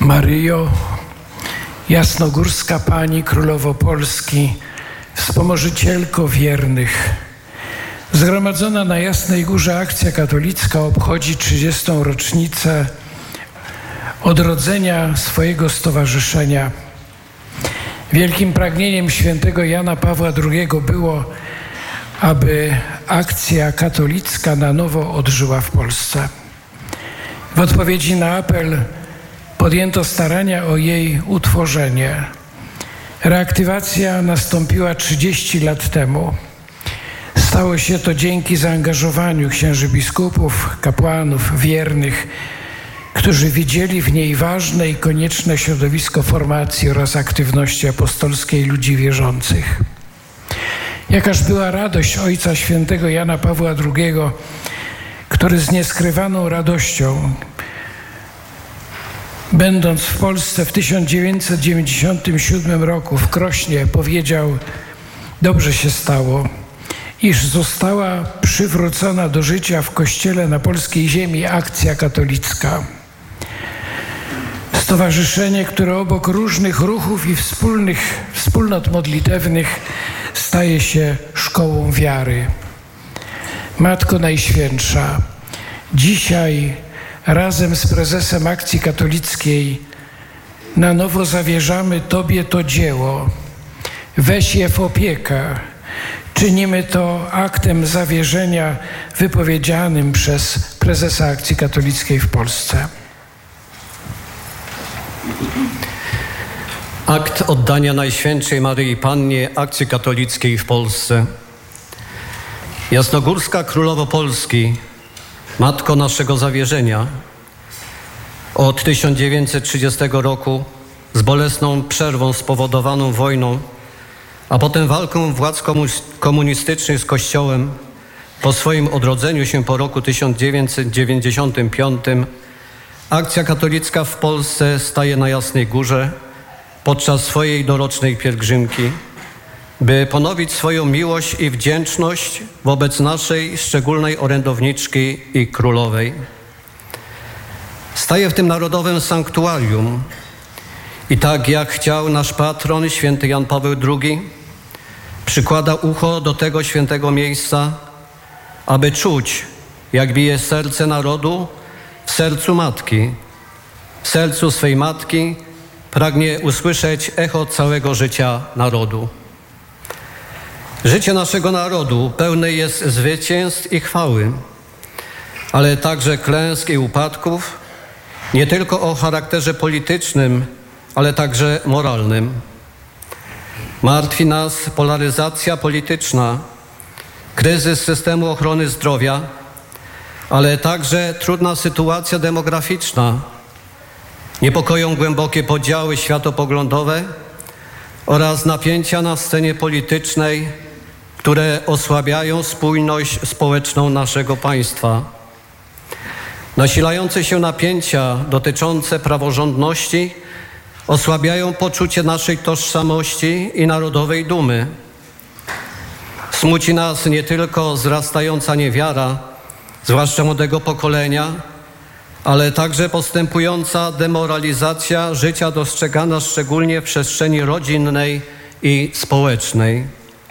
Maryjo, Jasnogórska Pani, Królowo Polski, wspomożycielko wiernych. Zgromadzona na Jasnej Górze Akcja Katolicka obchodzi 30. rocznicę odrodzenia swojego stowarzyszenia. Wielkim pragnieniem świętego Jana Pawła II było, aby akcja katolicka na nowo odżyła w Polsce. W odpowiedzi na apel podjęto starania o jej utworzenie. Reaktywacja nastąpiła 30 lat temu. Stało się to dzięki zaangażowaniu księży biskupów, kapłanów, wiernych, którzy widzieli w niej ważne i konieczne środowisko formacji oraz aktywności apostolskiej ludzi wierzących. Jakaż była radość Ojca Świętego Jana Pawła II, który z nieskrywaną radością, będąc w Polsce w 1997 roku w Krośnie, powiedział: dobrze się stało, iż została przywrócona do życia w Kościele na polskiej ziemi akcja katolicka. Stowarzyszenie, które obok różnych ruchów i wspólnot modlitewnych staje się szkołą wiary. Matko Najświętsza, dzisiaj razem z prezesem Akcji Katolickiej na nowo zawierzamy Tobie to dzieło. Weź je w opiekę. Czynimy to aktem zawierzenia wypowiedzianym przez prezesa Akcji Katolickiej w Polsce. Akt oddania Najświętszej Maryi Pannie Akcji Katolickiej w Polsce. Jasnogórska Królowo Polski, Matko naszego zawierzenia, od 1930 roku z bolesną przerwą spowodowaną wojną, a potem walką władz komunistycznych z Kościołem, po swoim odrodzeniu się po roku 1995, Akcja Katolicka w Polsce staje na Jasnej Górze podczas swojej dorocznej pielgrzymki, by ponowić swoją miłość i wdzięczność wobec naszej szczególnej orędowniczki i królowej. Staje w tym narodowym sanktuarium i tak jak chciał nasz patron, święty Jan Paweł II, przykłada ucho do tego świętego miejsca, aby czuć, jak bije serce narodu w sercu matki. W sercu swej matki pragnie usłyszeć echo całego życia narodu. Życie naszego narodu pełne jest zwycięstw i chwały, ale także klęsk i upadków, nie tylko o charakterze politycznym, ale także moralnym. Martwi nas polaryzacja polityczna, kryzys systemu ochrony zdrowia, ale także trudna sytuacja demograficzna. Niepokoją głębokie podziały światopoglądowe oraz napięcia na scenie politycznej, które osłabiają spójność społeczną naszego państwa. Nasilające się napięcia dotyczące praworządności osłabiają poczucie naszej tożsamości i narodowej dumy. Smuci nas nie tylko wzrastająca niewiara, zwłaszcza młodego pokolenia, ale także postępująca demoralizacja życia dostrzegana szczególnie w przestrzeni rodzinnej i społecznej.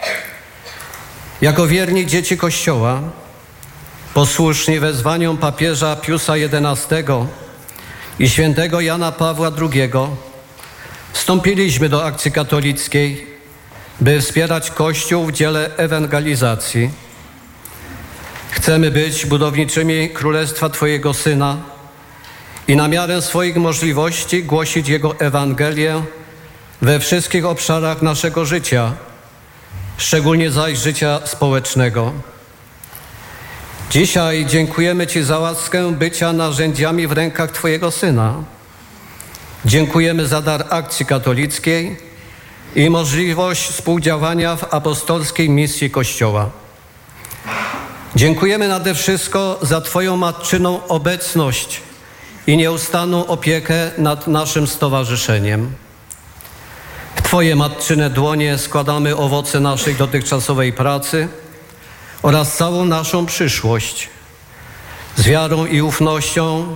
Jako wierni dzieci Kościoła, posłuszni wezwaniom papieża Piusa XI i świętego Jana Pawła II, wstąpiliśmy do Akcji Katolickiej, by wspierać Kościół w dziele ewangelizacji. Chcemy być budowniczymi Królestwa Twojego Syna i na miarę swoich możliwości głosić Jego Ewangelię we wszystkich obszarach naszego życia, szczególnie zaś życia społecznego. Dzisiaj dziękujemy Ci za łaskę bycia narzędziami w rękach Twojego Syna. Dziękujemy za dar Akcji Katolickiej i możliwość współdziałania w apostolskiej misji Kościoła. Dziękujemy nade wszystko za Twoją matczyną obecność i nieustanną opiekę nad naszym stowarzyszeniem. W Twoje matczyne dłonie składamy owoce naszej dotychczasowej pracy oraz całą naszą przyszłość. Z wiarą i ufnością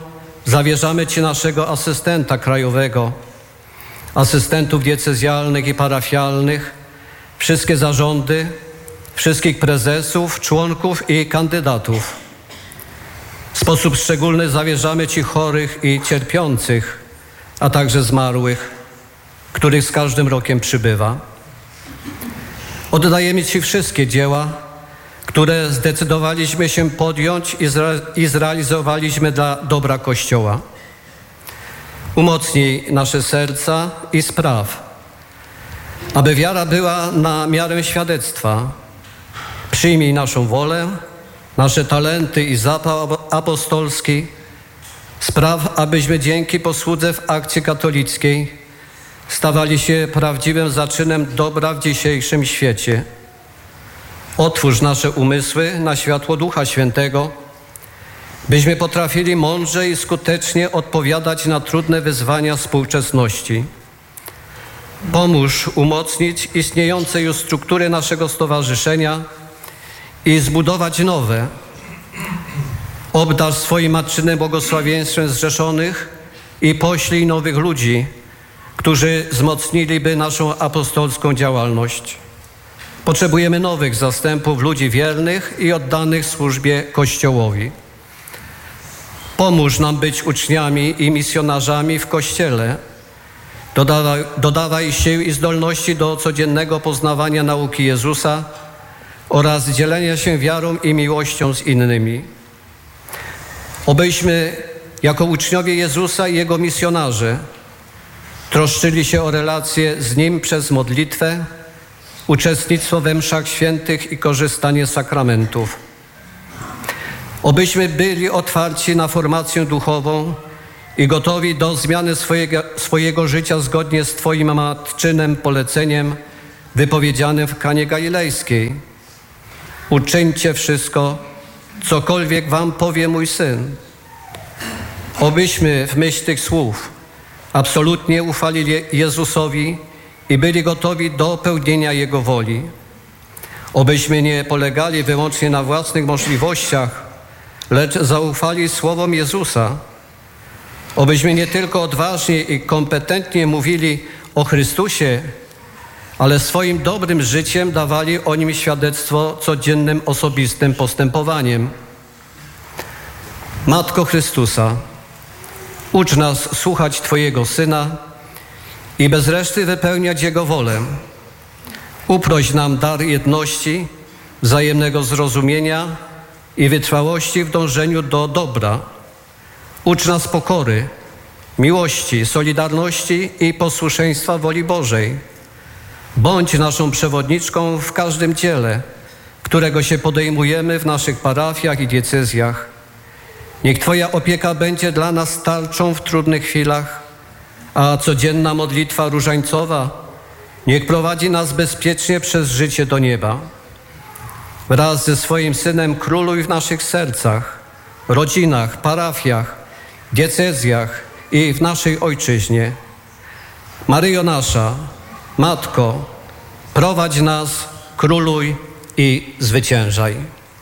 zawierzamy Ci naszego asystenta krajowego, asystentów diecezjalnych i parafialnych, wszystkie zarządy, wszystkich prezesów, członków i kandydatów. W sposób szczególny zawierzamy Ci chorych i cierpiących, a także zmarłych, których z każdym rokiem przybywa. Oddajemy Ci wszystkie dzieła, które zdecydowaliśmy się podjąć i zrealizowaliśmy dla dobra Kościoła. Umocnij nasze serca i spraw, aby wiara była na miarę świadectwa. Przyjmij naszą wolę, nasze talenty i zapał apostolski. Spraw, abyśmy dzięki posłudze w akcji katolickiej stawali się prawdziwym zaczynem dobra w dzisiejszym świecie. Otwórz nasze umysły na światło Ducha Świętego, byśmy potrafili mądrze i skutecznie odpowiadać na trudne wyzwania współczesności. Pomóż umocnić istniejące już struktury naszego stowarzyszenia i zbudować nowe. Obdarz swoim matczynym błogosławieństwem zrzeszonych i poślij nowych ludzi, którzy wzmocniliby naszą apostolską działalność. Potrzebujemy nowych zastępów, ludzi wiernych i oddanych służbie Kościołowi. Pomóż nam być uczniami i misjonarzami w Kościele. Dodawaj sił i zdolności do codziennego poznawania nauki Jezusa oraz dzielenia się wiarą i miłością z innymi. Obyśmy jako uczniowie Jezusa i Jego misjonarze troszczyli się o relacje z Nim przez modlitwę, uczestnictwo we mszach świętych i korzystanie z sakramentów. Obyśmy byli otwarci na formację duchową i gotowi do zmiany swojego życia zgodnie z Twoim matczynym poleceniem wypowiedzianym w Kanie Galilejskiej. Uczyńcie wszystko, cokolwiek wam powie mój Syn. Obyśmy w myśl tych słów absolutnie ufali Jezusowi i byli gotowi do pełnienia Jego woli. Obyśmy nie polegali wyłącznie na własnych możliwościach, lecz zaufali słowom Jezusa. Obyśmy nie tylko odważnie i kompetentnie mówili o Chrystusie, ale swoim dobrym życiem dawali o Nim świadectwo codziennym, osobistym postępowaniem. Matko Chrystusa, ucz nas słuchać Twojego Syna i bez reszty wypełniać Jego wolę. Uproś nam dar jedności, wzajemnego zrozumienia i wytrwałości w dążeniu do dobra. Ucz nas pokory, miłości, solidarności i posłuszeństwa woli Bożej. Bądź naszą przewodniczką w każdym dziele, którego się podejmujemy w naszych parafiach i diecezjach. Niech Twoja opieka będzie dla nas tarczą w trudnych chwilach, a codzienna modlitwa różańcowa niech prowadzi nas bezpiecznie przez życie do nieba. Wraz ze swoim Synem króluj w naszych sercach, rodzinach, parafiach, diecezjach i w naszej Ojczyźnie. Maryjo nasza, Matko, prowadź nas, króluj i zwyciężaj.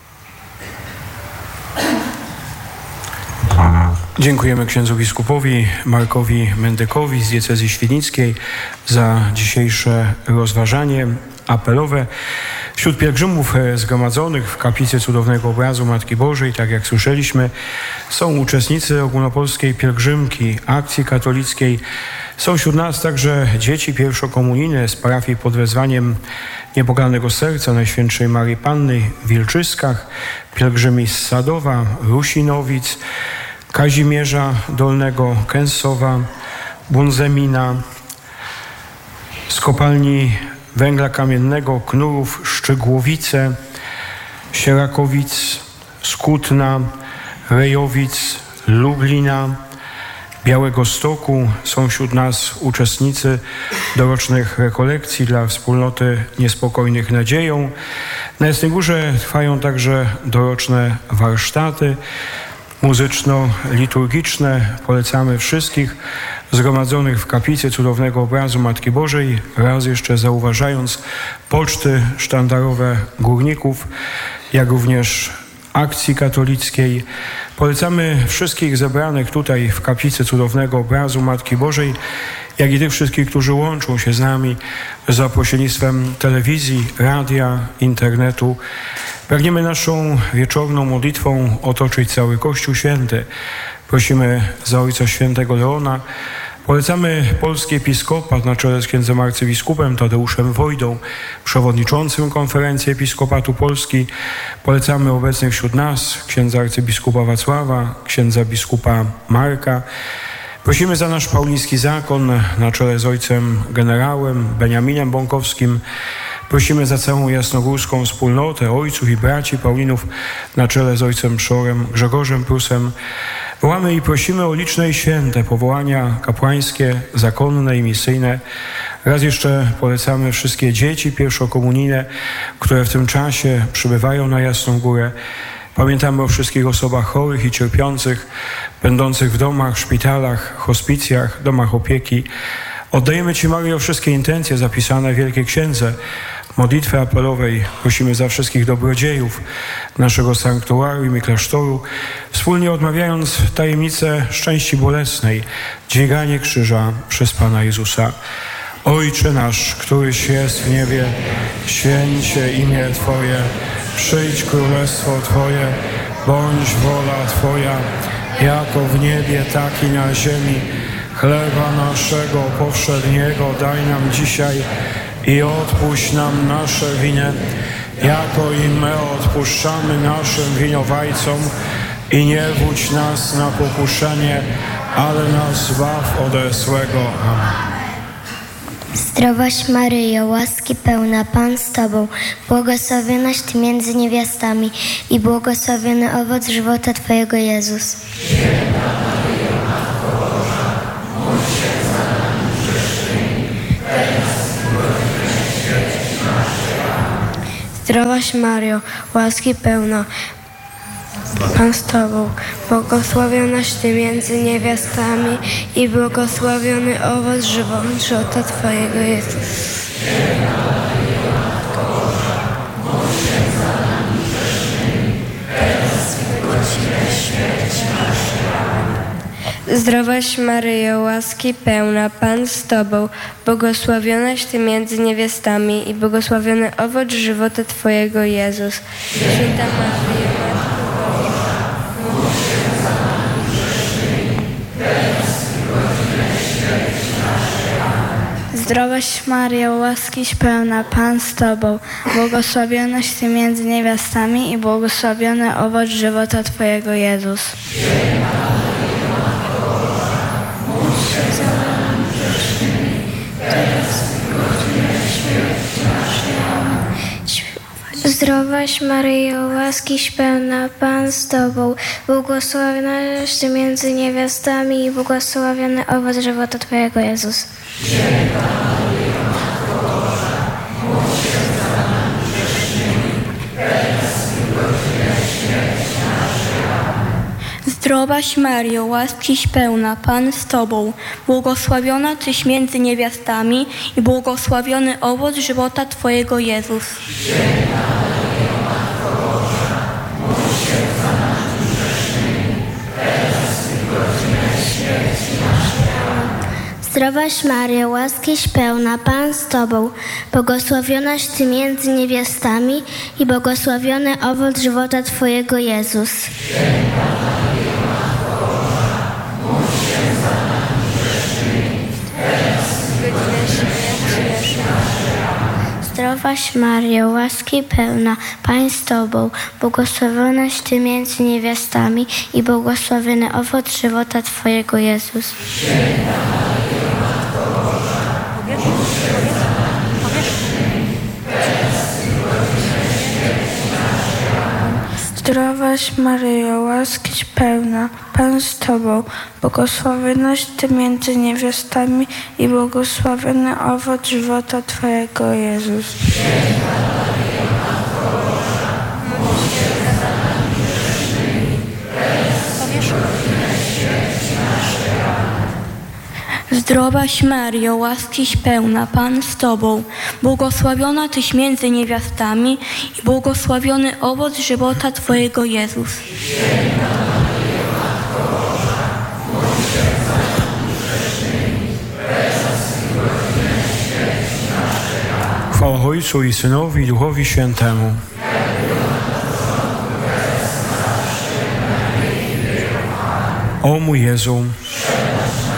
Dziękujemy księdzu biskupowi Markowi Mendekowi z diecezji świdnickiej za dzisiejsze rozważanie apelowe. Wśród pielgrzymów zgromadzonych w kaplicy Cudownego Obrazu Matki Bożej, tak jak słyszeliśmy, są uczestnicy ogólnopolskiej pielgrzymki akcji katolickiej. Są wśród nas także dzieci pierwszokomunijne z parafii pod wezwaniem Niepokalanego Serca Najświętszej Maryi Panny w Wilczyskach, pielgrzymi z Sadowa, Rusinowic, Kazimierza Dolnego, Kęsowa, Bunzemina, z kopalni węgla kamiennego Knurów, Szczygłowice, Sierakowic, Skutna, Rejowic, Lublina, Białegostoku. Są wśród nas uczestnicy dorocznych rekolekcji dla wspólnoty Niespokojnych Nadzieją. Na Jasnej Górze trwają także doroczne warsztaty muzyczno-liturgiczne. Polecamy wszystkich zgromadzonych w kaplicy Cudownego Obrazu Matki Bożej, raz jeszcze zauważając poczty sztandarowe górników, jak również Akcji Katolickiej. Polecamy wszystkich zebranych tutaj w kaplicy cudownego obrazu Matki Bożej, jak i tych wszystkich, którzy łączą się z nami za pośrednictwem telewizji, radia, internetu. Pragniemy naszą wieczorną modlitwą otoczyć cały Kościół Święty. Prosimy za Ojca Świętego Leona. Polecamy polski episkopat na czele z księdzem arcybiskupem Tadeuszem Wojdą, przewodniczącym Konferencji Episkopatu Polski. Polecamy obecnych wśród nas księdza arcybiskupa Wacława, księdza biskupa Marka. Prosimy za nasz pauliński zakon na czele z ojcem generałem Beniaminem Bąkowskim. Prosimy za całą jasnogórską wspólnotę ojców i braci Paulinów na czele z ojcem przorem Grzegorzem Prusem. Wołamy i prosimy o liczne i święte powołania kapłańskie, zakonne i misyjne. Raz jeszcze polecamy wszystkie dzieci pierwszokomunijne, które w tym czasie przybywają na Jasną Górę. Pamiętamy o wszystkich osobach chorych i cierpiących, będących w domach, szpitalach, hospicjach, domach opieki. Oddajemy Ci, Maryjo, wszystkie intencje zapisane w Wielkiej Księdze modlitwy apelowej. Prosimy za wszystkich dobrodziejów naszego sanktuarium i klasztoru, wspólnie odmawiając tajemnicę szczęści bolesnej, dźwiganie krzyża przez Pana Jezusa. Ojcze nasz, któryś jest w niebie, święć się imię Twoje, przyjdź królestwo Twoje, bądź wola Twoja, jako w niebie, tak i na ziemi. Chleba naszego powszedniego daj nam dzisiaj i odpuść nam nasze winy, jako i my odpuszczamy naszym winowajcom. I nie wódź nas na pokuszenie, ale nas zbaw ode złego. Amen. Zdrowaś Maryjo, łaski pełna, Pan z Tobą, błogosławionaś Ty między niewiastami i błogosławiony owoc żywota Twojego, Jezus. Zdrowaś Maryjo, łaski pełna, Pan z Tobą, błogosławionaś Ty między niewiastami i błogosławiony owoc żywota Twojego, Jezus. Zdrowaś Maryjo, łaski pełna, Pan z Tobą, błogosławionaś Ty między niewiastami i błogosławiony owoc żywota Twojego, Jezus. Święta Maryjo, Zdrowaś Maryjo, łaskiś pełna, Pan z Tobą, błogosławionaś Ty między niewiastami i błogosławiony owoc żywota Twojego, Jezus. Zdrowaś Maryjo, łaskiś pełna, Pan z Tobą, błogosławionaś Ty między niewiastami i błogosławiony owoc żywota Twojego, Jezus. Zdrowaś Maryjo, łaskiś pełna, Pan z Tobą, błogosławiona Tyś między niewiastami i błogosławiony owoc żywota Twojego, Jezus. Zdrowaś Maryjo, łaskiś pełna, Pan z Tobą, błogosławionaś Ty między niewiastami i błogosławiony owoc żywota Twojego, Jezus. Zdrowaś Maryjo, łaski pełna, Pan z Tobą, błogosławionaś Ty między niewiastami i błogosławiony owoc żywota Twojego, Jezus. Zdrowaś Maryjo, łaskiś pełna, Pan z Tobą, błogosławionaś Ty między niewiastami i błogosławiony owoc żywota Twojego, Jezus. Zdrowaś Maryjo, łaskiś pełna, Pan z Tobą, błogosławiona Tyś między niewiastami i błogosławiony owoc żywota Twojego Jezus. Chwała Ojcu i Synowi i Duchowi Świętemu. O mój Jezu,